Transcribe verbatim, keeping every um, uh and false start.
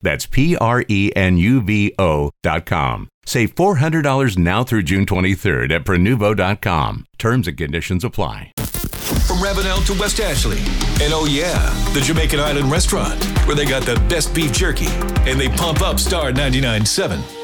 That's P R E N U V O dot com. Save four hundred dollars now through June twenty-third at Prenuvo dot com. Terms and conditions apply. From Ravenel to West Ashley. And oh yeah, the Jamaican Island Restaurant, where they got the best beef jerky. And they pump up Star ninety-nine point seven.